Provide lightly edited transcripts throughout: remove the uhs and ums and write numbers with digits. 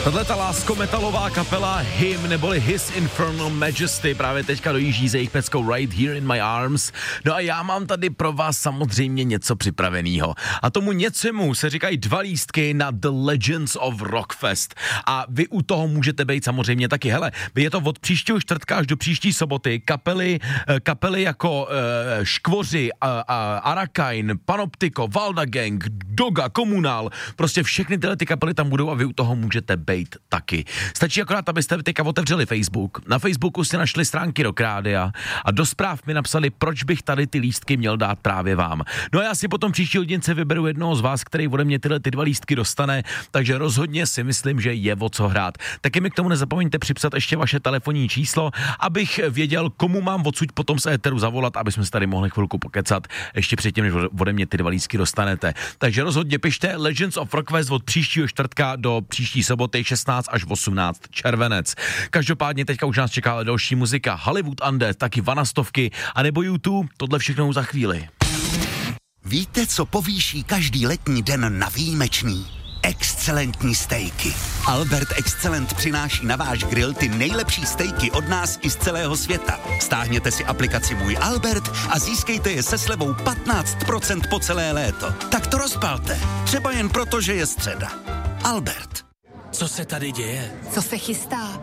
Tahle ta lásko-metalová kapela Him neboli His Infernal Majesty právě teďka dojíždí za jejich peckou Right Here in My Arms. No a já mám tady pro vás samozřejmě něco připraveného. A tomu něčemu se říkají 2 lístky na The Legends of Rockfest. A vy u toho můžete být samozřejmě taky. Hele, je to od příštího čtvrtka až do příští soboty. Kapely jako Škvoři, Arakain, Panoptiko, Valda Gang, Doga, Komunál. Prostě všechny tyhle ty kapely tam budou a vy u toho můžete být taky. Stačí akorát, abyste teďka otevřeli Facebook. Na Facebooku si našli stránky Rock Rádia a do zpráv mi napsali, proč bych tady ty lístky měl dát právě vám. No a já si potom příští hodince vyberu jednoho z vás, který ode mě tyhle ty 2 lístky dostane, takže rozhodně si myslím, že je o co hrát. Taky mi k tomu nezapomeňte připsat ještě vaše telefonní číslo, abych věděl, komu mám odsud potom z éteru zavolat, aby jsme se tady mohli chvilku pokecat ještě předtím, než ode mě ty 2 lístky dostanete. Takže rozhodně pište Legends of Rockfest od příštího čtvrtka do příští soboty 16 až 18 červenec. Každopádně teďka už nás čeká další muzika, Hollywood Undead, taky Vanastovky a nebo YouTube, tohle všechno za chvíli. Víte, co povýší každý letní den na výjimečný? Excelentní stejky. Albert Excellent přináší na váš grill ty nejlepší stejky od nás i z celého světa. Stáhněte si aplikaci Můj Albert a získejte je se slevou 15% po celé léto. Tak to rozpalte. Třeba jen proto, že je středa. Albert. Co se tady děje? Co se chystá?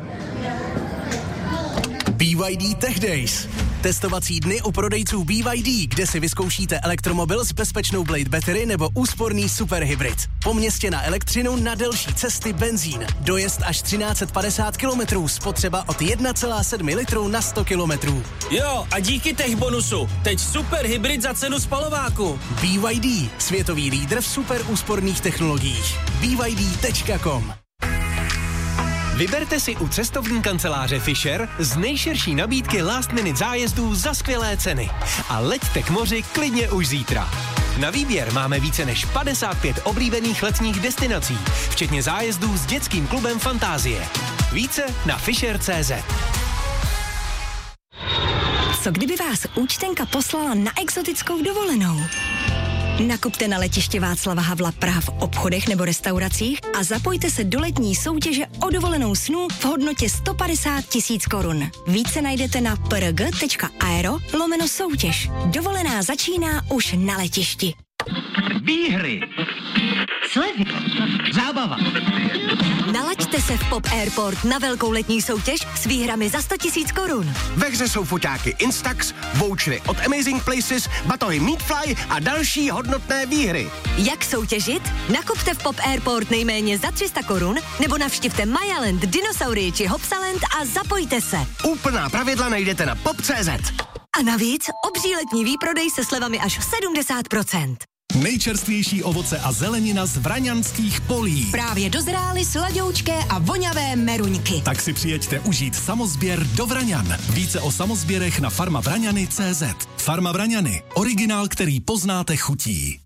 BYD Tech Days. Testovací dny u prodejců BYD, kde si vyzkoušíte elektromobil s bezpečnou Blade Battery nebo úsporný superhybrid. Po městě na elektřinu, na delší cesty benzín. Dojezd až 1350 km, spotřeba od 1,7 litru na 100 km. Jo, a díky tech bonusu, teď superhybrid za cenu spalováku. BYD, světový lídr v super úsporných technologiích. BYD.com. Vyberte si u cestovní kanceláře Fisher z nejširší nabídky last minute zájezdů za skvělé ceny. A leďte k moři klidně už zítra. Na výběr máme více než 55 oblíbených letních destinací, včetně zájezdů s dětským klubem Fantázie. Více na fisher.cz. Co kdyby vás účtenka poslala na exotickou dovolenou? Nakupte na letiště Václava Havla Praha v obchodech nebo restauracích a zapojte se do letní soutěže o dovolenou snů v hodnotě 150 000 korun. Více najdete na prg.aero/soutěž. Dovolená začíná už na letišti. Výhry, slevy, zábava. Nalaďte se v Pop Airport na velkou letní soutěž s výhrami za 100 000 korun. Ve hře jsou foťáky Instax, vouchery od Amazing Places, batohy Meatfly a další hodnotné výhry. Jak soutěžit? Nakupte v Pop Airport nejméně za 300 korun nebo navštivte Mayaland, Dinosaurii či Hopsaland a zapojte se. Úplná pravidla najdete na pop.cz. A navíc obří letní výprodej se slevami až 70%. Nejčerstvější ovoce a zelenina z vraňanských polí. Právě dozrály sladoučké a voňavé meruňky. Tak si přijeďte užít samozběr do Vraňan. Více o samozběrech na farmavraňany.cz. Farma Vraňany. Originál, který poznáte chutí.